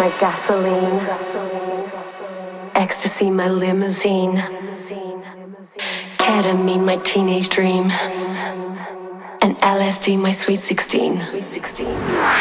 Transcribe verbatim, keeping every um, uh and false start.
my gasoline, ecstasy, my limousine, ketamine, my teenage dream, and L S D, my sweet sixteen.